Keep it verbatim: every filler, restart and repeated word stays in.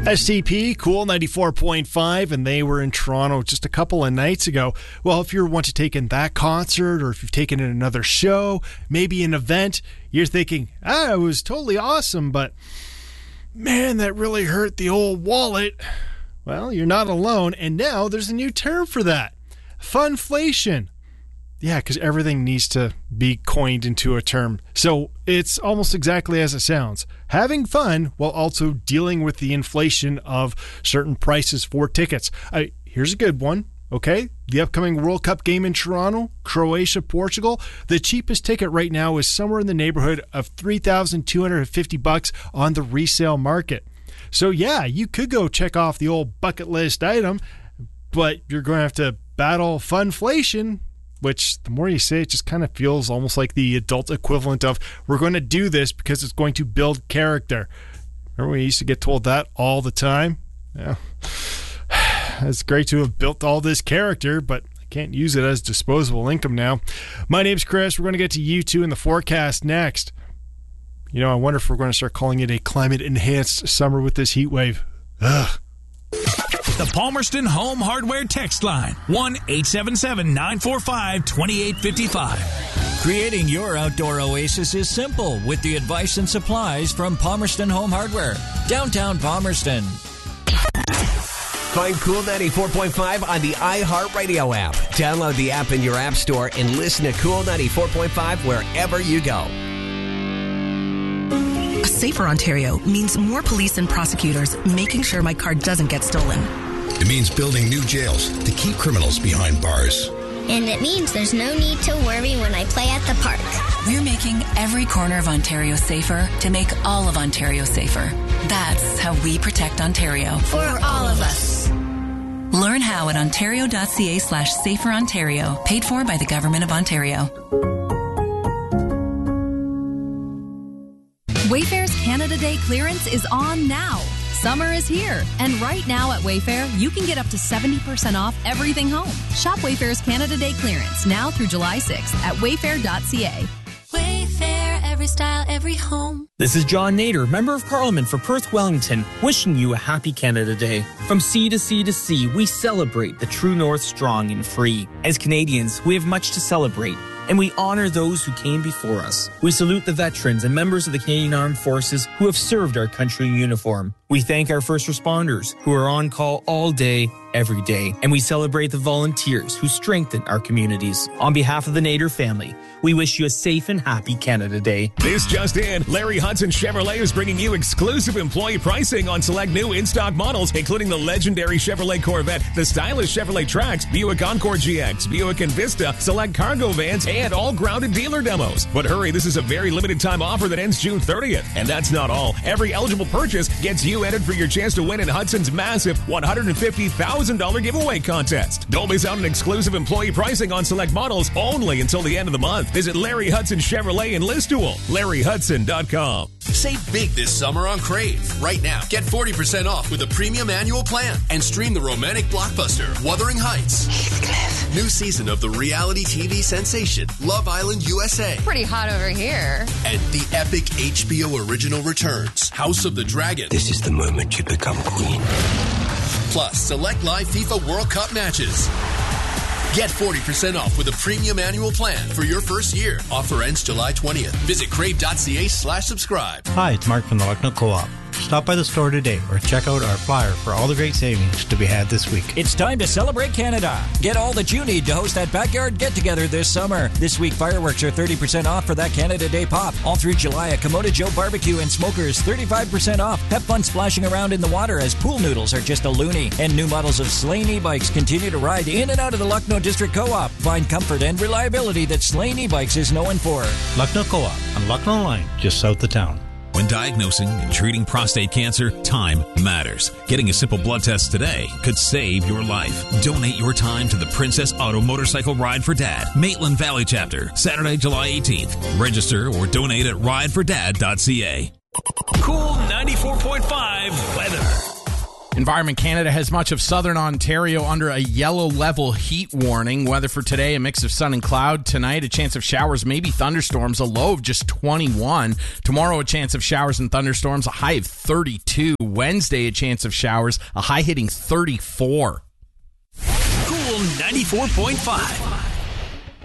S T P, Cool ninety-four point five, and they were in Toronto just a couple of nights ago. Well, if you want to take in that concert, or if you've taken in another show, maybe an event, you're thinking, ah, it was totally awesome, but man, that really hurt the old wallet. Well, you're not alone, and now there's a new term for that. Funflation. Yeah, because everything needs to be coined into a term. So it's almost exactly as it sounds. Having fun while also dealing with the inflation of certain prices for tickets. I, here's a good one, okay? The upcoming World Cup game in Toronto, Croatia, Portugal. The cheapest ticket right now is somewhere in the neighborhood of three thousand two hundred fifty bucks on the resale market. So yeah, you could go check off the old bucket list item, but you're going to have to battle funflation, which the more you say it just kind of feels almost like the adult equivalent of we're going to do this because it's going to build character. Remember we used to get told that all the time? Yeah. It's great to have built all this character, but I can't use it as disposable income now. My name's Chris. We're going to get to you two in the forecast next. You know, I wonder if we're going to start calling it a climate-enhanced summer with this heat wave. Ugh. The Palmerston Home Hardware text line, one eight seven seven, nine four five, two eight five five. Creating your outdoor oasis is simple with the advice and supplies from Palmerston Home Hardware, downtown Palmerston. Find Cool ninety-four point five on the iHeartRadio app. Download the app in your app store and listen to Cool ninety-four point five wherever you go. A safer Ontario means more police and prosecutors making sure my car doesn't get stolen. It means building new jails to keep criminals behind bars. And it means there's no need to worry when I play at the park. We're making every corner of Ontario safer to make all of Ontario safer. That's how we protect Ontario. For all of us. Learn how at ontario.ca slash safer Ontario. Paid for by the Government of Ontario. Wayfair's Canada Day clearance is on now. Summer is here, and right now at Wayfair, you can get up to seventy percent off everything home. Shop Wayfair's Canada Day clearance now through July sixth at wayfair dot c a. Wayfair, every style, every home. This is John Nader, Member of Parliament for Perth Wellington, wishing you a happy Canada Day. From sea to sea to sea, we celebrate the true north strong and free. As Canadians, we have much to celebrate, and we honor those who came before us. We salute the veterans and members of the Canadian Armed Forces who have served our country in uniform. We thank our first responders who are on call all day, every day. And we celebrate the volunteers who strengthen our communities. On behalf of the Nader family, we wish you a safe and happy Canada Day. This just in, Larry Hudson Chevrolet is bringing you exclusive employee pricing on select new in-stock models, including the legendary Chevrolet Corvette, the stylish Chevrolet Trax, Buick Encore G X, Buick Envista, select cargo vans, and all grounded dealer demos. But hurry, this is a very limited time offer that ends June thirtieth. And that's not all. Every eligible purchase gets you entered for your chance to win in Hudson's massive one hundred fifty thousand dollars giveaway contest. Don't miss out on exclusive employee pricing on select models only until the end of the month. Visit Larry Hudson Chevrolet in Listool, larry hudson dot com. Save big this summer on Crave. Right now, get forty percent off with a premium annual plan and stream the romantic blockbuster Wuthering Heights. Heathcliff. New season of the reality T V sensation Love Island U S A. Pretty hot over here. And the epic H B O original returns House of the Dragon. This is the moment you become queen. Plus, select live FIFA World Cup matches. Get forty percent off with a premium annual plan for your first year. Offer ends July twentieth. Visit crave.ca slash subscribe. Hi, it's Mark from the Lucknow Co-op. Stop by the store today or check out our flyer for all the great savings to be had this week. It's time to celebrate Canada. Get all that you need to host that backyard get-together this summer. This week, fireworks are thirty percent off for that Canada Day pop. All through July at Komodo Joe Barbecue and Smokers, thirty-five percent off. Have fun splashing around in the water as pool noodles are just a loony. And new models of Slane e-bikes continue to ride in and out of the Lucknow District Co-op. Find comfort and reliability that Slane e-bikes is known for. Lucknow Co-op on Lucknow Line, just south of town. When diagnosing and treating prostate cancer, time matters. Getting a simple blood test today could save your life. Donate your time to the Princess Auto Motorcycle Ride for Dad, Maitland Valley Chapter, Saturday, July eighteenth. Register or donate at ride for dad dot c a. Cool ninety-four point five weather. Environment Canada has much of southern Ontario under a yellow level heat warning. Weather for today, a mix of sun and cloud. Tonight, a chance of showers, maybe thunderstorms, a low of just twenty-one. Tomorrow, a chance of showers and thunderstorms, a high of thirty-two. Wednesday, a chance of showers, a high hitting thirty-four. Cool ninety-four point five.